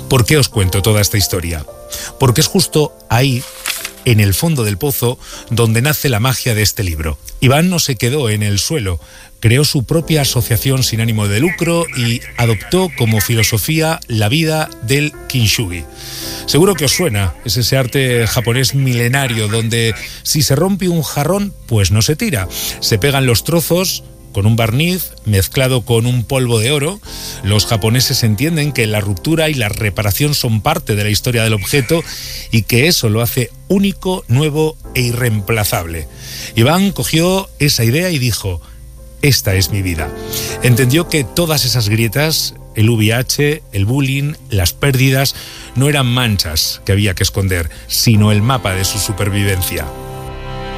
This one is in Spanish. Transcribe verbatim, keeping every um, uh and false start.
¿Por qué os cuento toda esta historia? Porque es justo ahí, en el fondo del pozo, donde nace la magia de este libro. Iván no se quedó en el suelo, creó su propia asociación sin ánimo de lucro y adoptó como filosofía la vida del kintsugi. Seguro que os suena, es ese arte japonés milenario donde si se rompe un jarrón, pues no se tira, se pegan los trozos con un barniz mezclado con un polvo de oro. Los japoneses entienden que la ruptura y la reparación son parte de la historia del objeto y que eso lo hace único, nuevo e irreemplazable. Iván cogió esa idea y dijo: esta es mi vida. Entendió que todas esas grietas, el V I H, el bullying, las pérdidas, no eran manchas que había que esconder, sino el mapa de su supervivencia.